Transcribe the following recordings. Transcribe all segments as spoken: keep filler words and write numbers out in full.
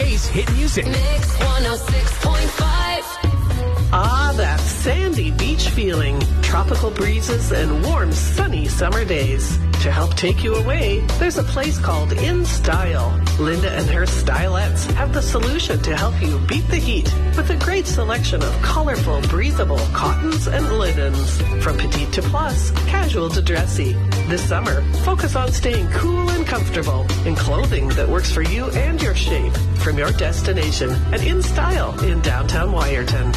today's hit music. Mix one oh six point five. Ah, that sandy beach feeling, tropical breezes, and warm, sunny summer days. To help take you away, there's a place called In Style. Linda and her stylettes have the solution to help you beat the heat with a great selection of colorful, breathable cottons and linens. From petite to plus, casual to dressy. This summer, focus on staying cool and comfortable in clothing that works for you and your shape. From your destination at In Style in downtown Wyerton.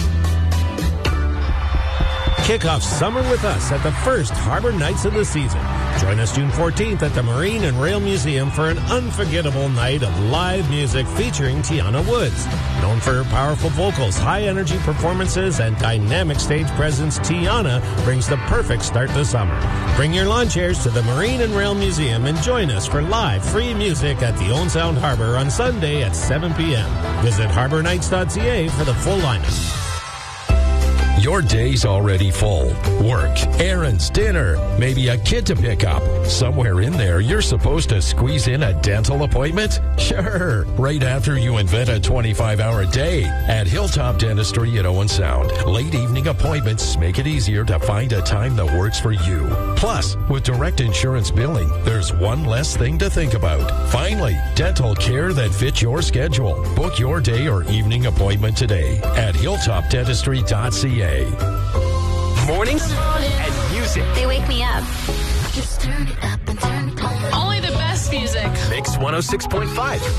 Kick off summer with us at the first Harbor Nights of the season. Join us June fourteenth at the Marine and Rail Museum for an unforgettable night of live music featuring Tiana Woods. Known for her powerful vocals, high-energy performances, and dynamic stage presence, Tiana brings the perfect start to summer. Bring your lawn chairs to the Marine and Rail Museum and join us for live free music at the Owen Sound Harbor on Sunday at seven p.m. Visit harbor nights dot c a for the full lineup. Your day's already full. Work, errands, dinner, maybe a kid to pick up. Somewhere in there, you're supposed to squeeze in a dental appointment? Sure, right after you invent a twenty-five hour day. At Hilltop Dentistry at Owen Sound, late evening appointments make it easier to find a time that works for you. Plus, with direct insurance billing, there's one less thing to think about. Finally, dental care that fits your schedule. Book your day or evening appointment today at hilltop dentistry dot c a. Mornings and music. They wake me up. Just turn it up and turn it on. Only the best music. Mix one oh six point five.